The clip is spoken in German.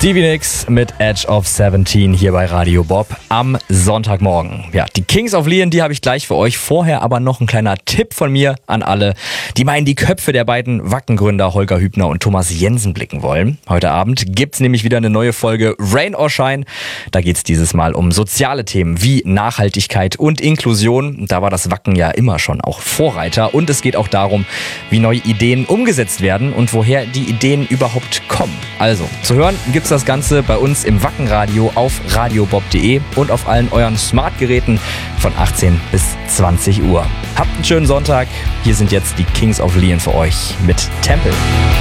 Stevie Nicks mit Edge of 17 hier bei Radio Bob am Sonntagmorgen. Ja, die Kings of Leon, die habe ich gleich für euch. Vorher aber noch ein kleiner Tipp von mir an alle, die mal in die Köpfe der beiden Wacken-Gründer Holger Hübner und Thomas Jensen blicken wollen. Heute Abend gibt's nämlich wieder eine neue Folge Rain or Shine. Da geht's dieses Mal um soziale Themen wie Nachhaltigkeit und Inklusion. Da war das Wacken ja immer schon auch Vorreiter. Und es geht auch darum, wie neue Ideen umgesetzt werden und woher die Ideen überhaupt kommen. Also, zu hören gibt's das Ganze bei uns im Wackenradio auf radiobob.de und auf allen euren Smartgeräten von 18 bis 20 Uhr. Habt einen schönen Sonntag. Hier sind jetzt die Kings of Leon für euch mit Tempel.